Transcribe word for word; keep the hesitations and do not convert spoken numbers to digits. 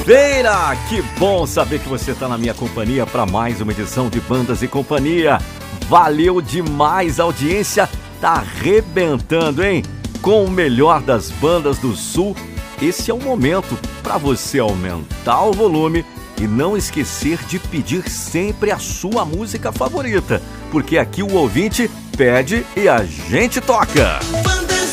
Segunda-feira! Que bom saber que você está na minha companhia para mais uma edição de Bandas e Companhia. Valeu demais a audiência, tá arrebentando, hein? Com o melhor das bandas do Sul, esse é o momento para você aumentar o volume e não esquecer de pedir sempre a sua música favorita, porque aqui o ouvinte pede e a gente toca.